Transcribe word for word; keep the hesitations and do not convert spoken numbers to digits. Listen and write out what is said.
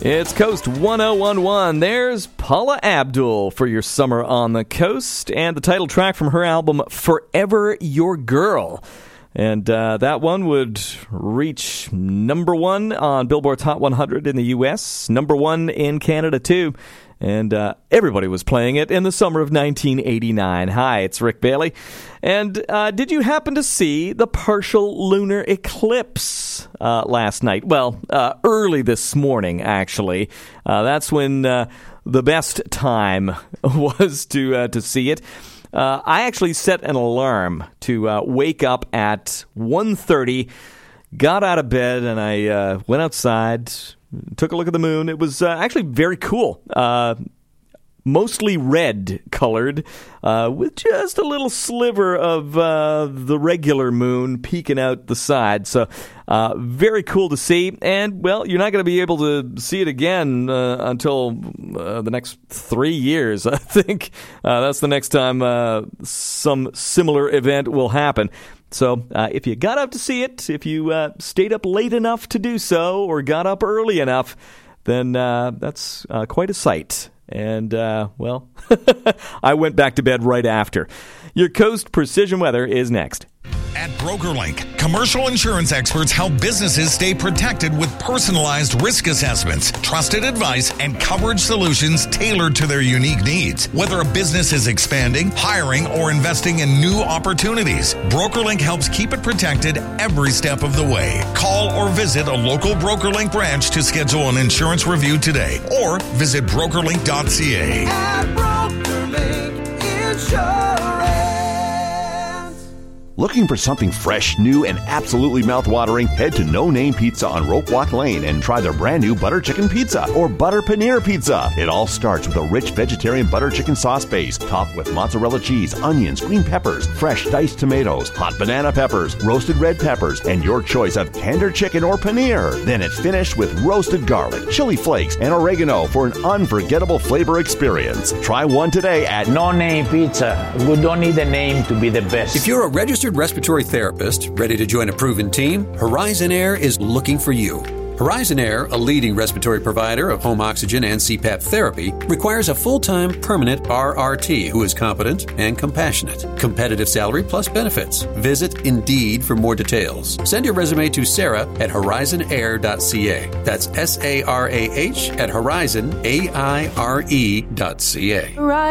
It's Coast one oh one one. There's Paula Abdul for your summer on the coast, and the title track from her album, Forever Your Girl. And uh, that one would reach number one on Billboard's Hot one hundred in the U S, number one in Canada, too. And uh, everybody was playing it in the summer of nineteen eighty-nine. Hi, it's Rick Bailey. And uh, did you happen to see the partial lunar eclipse uh, last night? Well, uh, early this morning, actually. Uh, that's when uh, the best time was to uh, to see it. Uh, I actually set an alarm to uh, wake up at one thirty, got out of bed, and I uh, went outside, took a look at the moon. It was uh, actually very cool. Uh, mostly red colored, uh, with just a little sliver of uh, the regular moon peeking out the side. So uh, very cool to see. And, well, you're not going to be able to see it again uh, until uh, the next three years, I think. Uh, that's the next time uh, some similar event will happen. So uh, if you got up to see it, if you uh, stayed up late enough to do so, or got up early enough, then uh, that's uh, quite a sight. And, uh, well, I went back to bed right after. Your Coast Precision Weather is next. At BrokerLink, commercial insurance experts help businesses stay protected with personalized risk assessments, trusted advice, and coverage solutions tailored to their unique needs. Whether a business is expanding, hiring, or investing in new opportunities, BrokerLink helps keep it protected every step of the way. Call or visit a local BrokerLink branch to schedule an insurance review today, or visit broker link dot c a. At BrokerLink Insurance. Looking for something fresh, new, and absolutely mouth-watering? Head to No Name Pizza on Rope Walk Lane and try their brand new butter chicken pizza or butter paneer pizza. It all starts with a rich vegetarian butter chicken sauce base, topped with mozzarella cheese, onions, green peppers, fresh diced tomatoes, hot banana peppers, roasted red peppers, and your choice of tender chicken or paneer. Then it's finished with roasted garlic, chili flakes, and oregano for an unforgettable flavor experience. Try one today at No Name Pizza. We don't need a name to be the best. If you're a registered respiratory therapist ready to join a proven team, Horizon Air is looking for you. Horizon Air, a leading respiratory provider of home oxygen and C PAP therapy, requires a full-time permanent R R T who is competent and compassionate. Competitive salary plus benefits. Visit Indeed for more details. Send your resume to Sarah at horizon air dot c a. That's S A R A H at horizon, A I R E dot C A.